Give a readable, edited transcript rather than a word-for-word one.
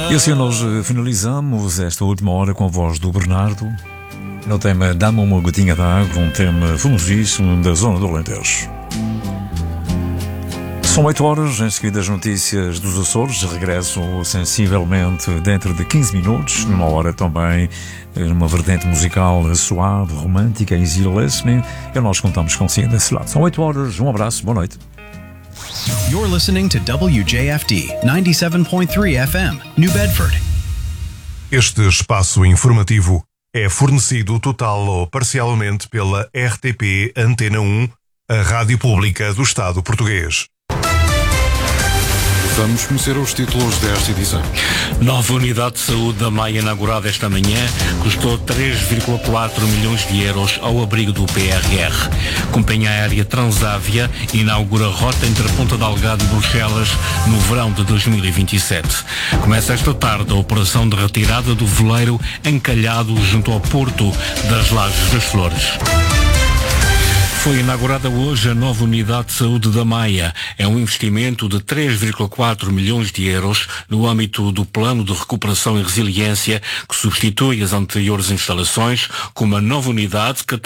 E assim nós finalizamos esta última hora com a voz do Bernardo no tema Dá-me uma gotinha de água, um tema famosíssimo da zona do Alentejo. São 8 horas, em seguida as notícias dos Açores, regresso sensivelmente dentro de 15 minutos, numa hora também, numa vertente musical suave, romântica, easy listening, e nós contamos consigo desse lado. São 8 horas, um abraço, boa noite. You're listening to WJFD 97.3 FM, New Bedford. Este espaço informativo é fornecido total ou parcialmente pela RTP Antena 1, a rádio pública do Estado português. Vamos conhecer os títulos desta edição. Nova unidade de saúde da Maia inaugurada esta manhã custou 3,4 milhões de euros ao abrigo do PRR. Companhia Aérea Transávia inaugura rota entre Ponta Delgada e Bruxelas no verão de 2027. Começa esta tarde a operação de retirada do veleiro encalhado junto ao porto das Lajes das Flores. Foi inaugurada hoje a nova unidade de saúde da Maia. É um investimento de 3,4 milhões de euros no âmbito do Plano de Recuperação e Resiliência que substitui as anteriores instalações com uma nova unidade que